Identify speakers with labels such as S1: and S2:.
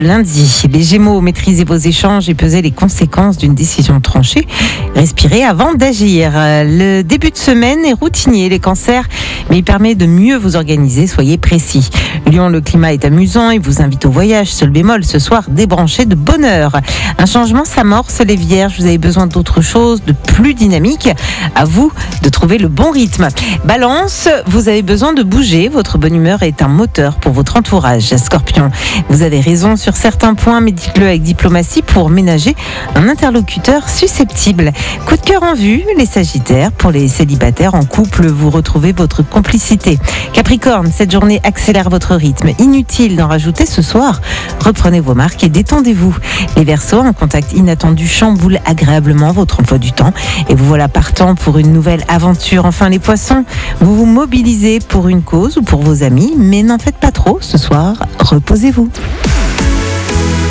S1: Lundi, les Gémeaux, maîtrisez vos échanges et pesez les conséquences d'une décision tranchée. Respirez avant d'agir. Le début de semaine est routinier, les Cancers, mais il permet de mieux vous organiser. Soyez précis. Lion, le climat est amusant et vous invite au voyage. Seul bémol, ce soir, débranchez de bonne heure. Un changement s'amorce, les Vierges. Vous avez besoin d'autre chose, de plus dynamique. À vous de trouver le bon rythme. Balance, vous avez besoin de bouger. Votre bonne humeur est un moteur pour votre entourage. Scorpion, vous avez raison sur certains points, mais dites-le avec diplomatie pour ménager un interlocuteur susceptible. Coup de cœur en vue, les Sagittaires. Pour les célibataires en couple, vous retrouvez votre complicité. Capricorne, cette journée accélère votre rythme. Inutile d'en rajouter ce soir. Reprenez vos marques et détendez-vous. Les Verseaux, un contact inattendu chamboule agréablement votre emploi du temps et vous voilà partant pour une nouvelle aventure. Enfin, les Poissons, vous vous mobilisez pour une cause ou pour vos amis, mais n'en faites pas trop ce soir. Reposez-vous.